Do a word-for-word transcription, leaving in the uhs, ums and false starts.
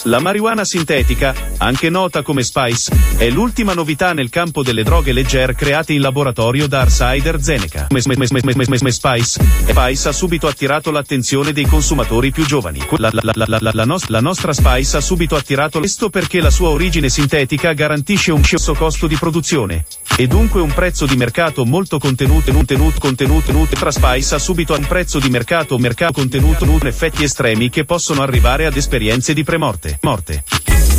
La marijuana sintetica, anche nota come Spice, è l'ultima novità nel campo delle droghe leggere create in laboratorio da AstraZeneca. Spice, Spice ha subito attirato l'attenzione dei consumatori più giovani. La, la, la, la, la, la, nos- la nostra Spice ha subito attirato questo perché la sua origine sintetica garantisce un basso costo di produzione e dunque un prezzo di mercato molto contenuto contenuto contenuto tra Spice ha subito un prezzo di mercato mercato contenuto con effetti estremi che possono arrivare ad esperienze di premorte morte